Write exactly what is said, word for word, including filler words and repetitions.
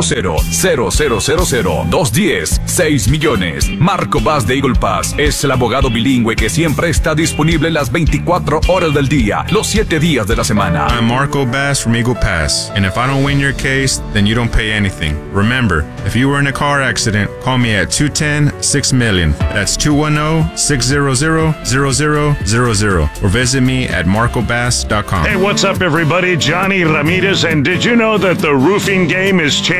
cero cero cero cero cero cero dos diez seis millones. Marco Bass de Eagle Pass es el abogado bilingüe que siempre está disponible las veinticuatro horas del día, los siete días de la semana. I'm Marco Bass from Eagle Pass, and if I don't win your case, then you don't pay anything. Remember, if you were in a car accident, call me at two one zero, six million. That's two one zero, six zero zero, zero zero zero zero. Or visit me at marco bass dot com. Hey, what's up, everybody? Johnny Ramirez, and did you know that the roofing game is changing?